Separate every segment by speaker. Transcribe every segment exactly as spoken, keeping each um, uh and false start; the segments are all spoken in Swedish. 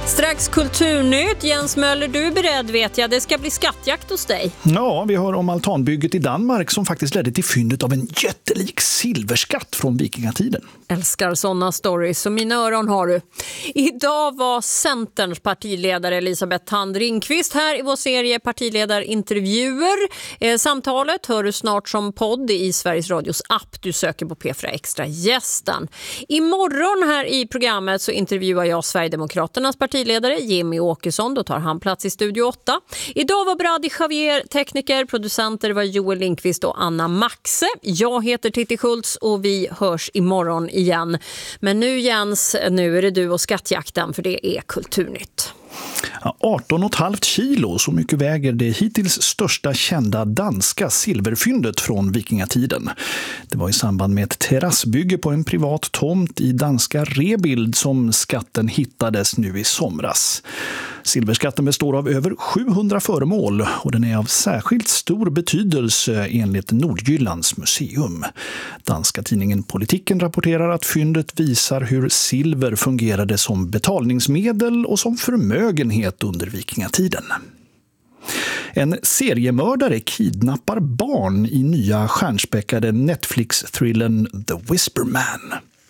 Speaker 1: Strax kulturnytt. Jens Möller, du är beredd vet jag. Det ska bli skattjakt hos dig.
Speaker 2: Ja, vi hör om altanbygget i Danmark som faktiskt ledde till fyndet av en jättelik silverskatt från vikingatiden.
Speaker 1: Älskar sådana stories, så mina öron har du. Idag var Centerns partiledare Elisabeth Thand Ringqvist här i vår serie partiledarintervjuer. Eh, samtalet hör du snart som podd i Sveriges Radios app. Du söker på P fyra Extra gästen. Imorgon här i programmet så intervjuar jag Sverigedemokraternas partiledare Jimmy Åkesson. Då tar han plats i Studio åtta. Idag var Brady Javier tekniker, producenter var Joel Lindqvist och Anna Maxe. Jag heter Titti Schultz och vi hörs imorgon igen. Men nu Jens, nu är det du och skattjakten för det är Kulturnytt.
Speaker 2: arton komma fem kilo, så mycket väger det hittills största kända danska silverfyndet från vikingatiden. Det var i samband med ett terrassbygge på en privat tomt i danska Rebild som skatten hittades nu i somras. Silverskatten består av över sjuhundra föremål och den är av särskilt stor betydelse enligt Nordjyllands museum. Danska tidningen Politiken rapporterar att fyndet visar hur silver fungerade som betalningsmedel och som förmögenhet under vikingatiden. En seriemördare kidnappar barn i nya stjärnspäckade Netflix-thrillern The Whisper Man.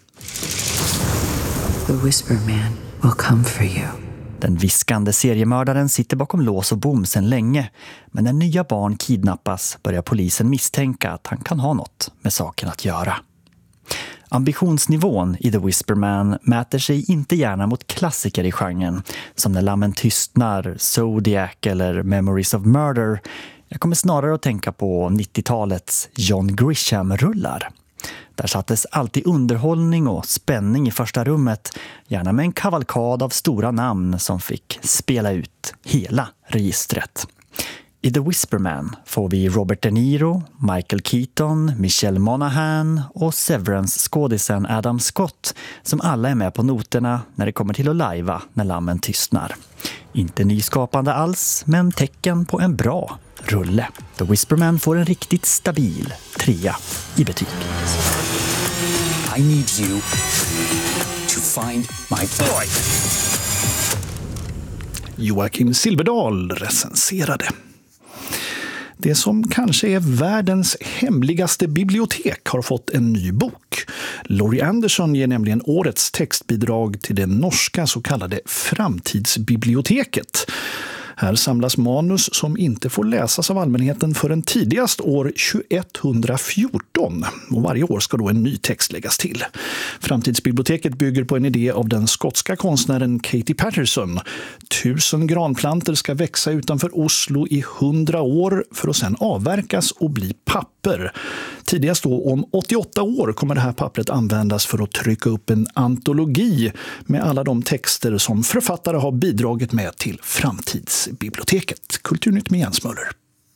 Speaker 3: The Whisper Man will come for you.
Speaker 4: Den viskande seriemördaren sitter bakom lås och bom sedan länge, men när nya barn kidnappas börjar polisen misstänka att han kan ha något med saken att göra. Ambitionsnivån i The Whisper Man mäter sig inte gärna mot klassiker i genren, som När lammen tystnar, Zodiac eller Memories of Murder. Jag kommer snarare att tänka på nittiotalets John Grisham-rullar. Där sattes alltid underhållning och spänning i första rummet, gärna med en kavalkad av stora namn som fick spela ut hela registret. I The Whisper Man får vi Robert De Niro, Michael Keaton, Michelle Monaghan och Severance-skådisen Adam Scott som alla är med på noterna när det kommer till att lajva När lammen tystnar. Inte nyskapande alls, men tecken på en bra rulle. The Whisper Man får en riktigt stabil trea i betyg.
Speaker 5: I need you to find my boy.
Speaker 2: Joakim Silverdal recenserade. Det som kanske är världens hemligaste bibliotek har fått en ny bok. Laurie Anderson ger nämligen årets textbidrag till det norska så kallade Framtidsbiblioteket. Här samlas manus som inte får läsas av allmänheten förrän tidigast år tjugoetthundrafjorton. Och varje år ska då en ny text läggas till. Framtidsbiblioteket bygger på en idé av den skotska konstnären Katie Patterson. Tusen granplantor ska växa utanför Oslo i hundra år för att sedan avverkas och bli papper. Tidigast då om åttioåtta år kommer det här pappret användas för att trycka upp en antologi med alla de texter som författare har bidragit med till Framtidsbiblioteket. Kulturnytt med Jens Möller.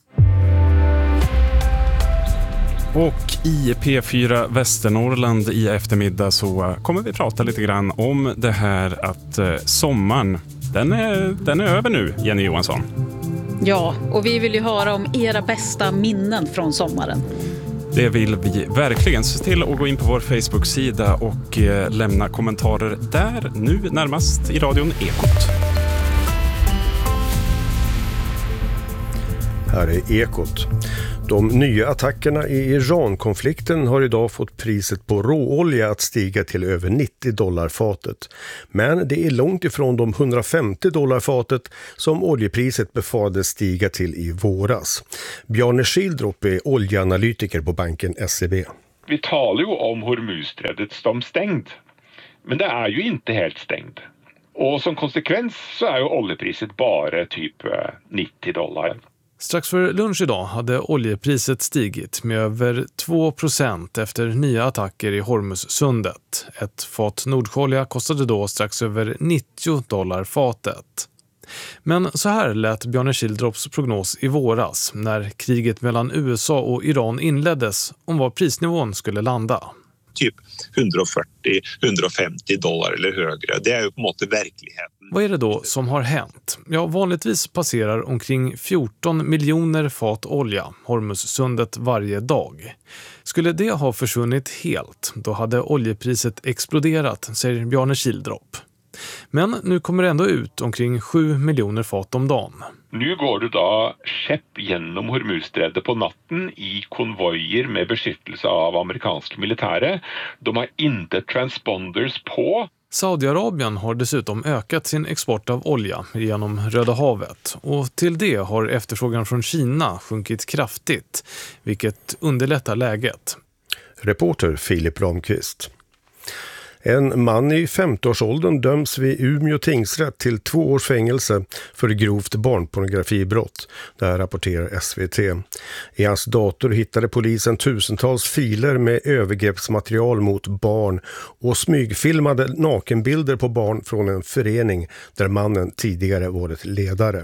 Speaker 6: Och i P fyra Västernorrland i eftermiddag så kommer vi prata lite grann om det här att eh, sommaren, den är, den är över nu, Jenny Johansson.
Speaker 7: Ja, och vi vill ju höra om era bästa minnen från sommaren.
Speaker 6: Det vill vi verkligen. Se till att gå in på vår Facebook-sida och eh, lämna kommentarer där, nu närmast i radion Ekot.
Speaker 8: Här är Ekot. De nya attackerna i Iran-konflikten har idag fått priset på råolja att stiga till över nittio dollar fatet. Men det är långt ifrån de hundrafemtio dollar fatet som oljepriset befarades stiga till i våras. Bjarne Schildrop är oljeanalytiker på banken S E B.
Speaker 9: Vi talar ju om Hormuzsträdet som stängd, men det är ju inte helt stängd. Och som konsekvens så är ju oljepriset bara typ nittio dollar.
Speaker 10: Strax för lunch idag hade oljepriset stigit med över två procent efter nya attacker i Hormuzsundet. Ett fat Nordsjölja kostade då strax över nittio dollar fatet. Men så här lät Bjarne Schildrops prognos i våras när kriget mellan U S A och Iran inleddes om var prisnivån skulle landa.
Speaker 11: Typ hundrafyrtio till hundrafemtio dollar eller högre. Det är ju på något verkligheten.
Speaker 10: Vad är det då som har hänt? Ja, vanligtvis passerar omkring fjorton miljoner fat olja Hormuzsundet varje dag. Skulle det ha försvunnit helt, då hade oljepriset exploderat, säger Bjarne Schildrop. Men nu kommer det ändå ut omkring sju miljoner fat om dagen.
Speaker 9: Nu går du då skepp genom Hormuzsträdet på natten i konvojer med beskyttelse av amerikanska militärer. De har inte transponders på.
Speaker 10: Saudiarabien har dessutom ökat sin export av olja genom Röda havet och till det har efterfrågan från Kina sjunkit kraftigt, vilket underlättar läget.
Speaker 8: Reporter Filip Ramqvist. En man i femtioårsåldern döms vid Umeå tingsrätt till två års fängelse för grovt barnpornografibrott. Det här rapporterar S V T. I hans dator hittade polisen tusentals filer med övergreppsmaterial mot barn och smygfilmade nakenbilder på barn från en förening där mannen tidigare varit ledare.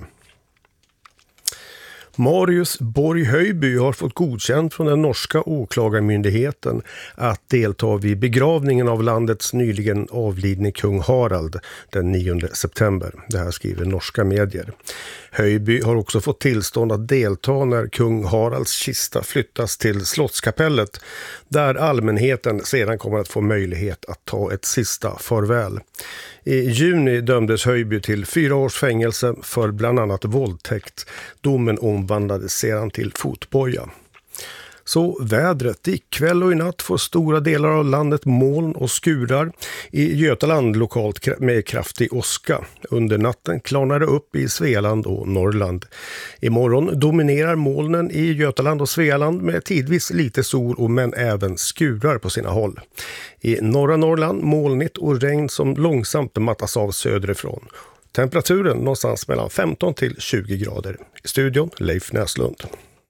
Speaker 8: Marius Borg Höjby har fått godkänt från den norska åklagarmyndigheten att delta vid begravningen av landets nyligen avlidne kung Harald den nionde september. Det här skriver norska medier. Höjby har också fått tillstånd att delta när kung Haralds kista flyttas till Slottskapellet, där allmänheten sedan kommer att få möjlighet att ta ett sista farväl. I juni dömdes Höjby till fyra års fängelse för bland annat våldtäkt. Domen omvandlades sedan till fotboja. Så vädret. Ikväll och i natt får stora delar av landet moln och skurar. I Götaland lokalt med kraftig åska. Under natten klarnar det upp i Svealand och Norrland. Imorgon dominerar molnen i Götaland och Svealand med tidvis lite sol och men även skurar på sina håll. I norra Norrland molnigt och regn som långsamt mattas av söderifrån. Temperaturen någonstans mellan femton till tjugo grader. I studion Leif Näslund.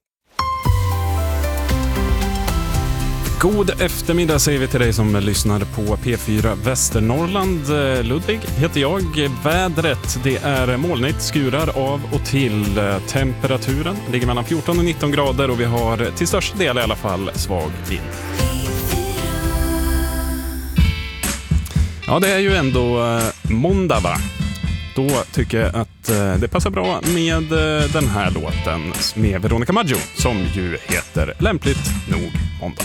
Speaker 6: God eftermiddag säger vi till dig som lyssnar på P fyra Västernorrland. Ludvig heter jag. Vädret, det är molnigt, skurar av och till. Temperaturen ligger mellan fjorton och nitton grader och vi har till största del i alla fall svag vind. Ja, det är ju ändå måndag, va? Då tycker jag att det passar bra med den här låten med Veronica Maggio som ju heter lämpligt nog måndag.